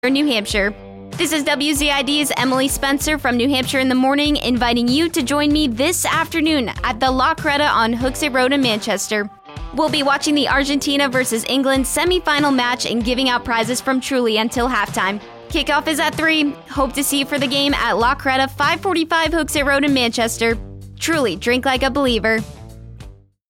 New Hampshire. This is WZID's Emily Spencer from New Hampshire in the Morning, inviting you to join me this afternoon at the La Creta on Hooksett Road in Manchester. We'll be watching the Argentina versus England semifinal match and giving out prizes from Truly until halftime. Kickoff is at 3. Hope to see you for the game at La Creta, 545 Hooksett Road in Manchester. Truly, drink like a believer.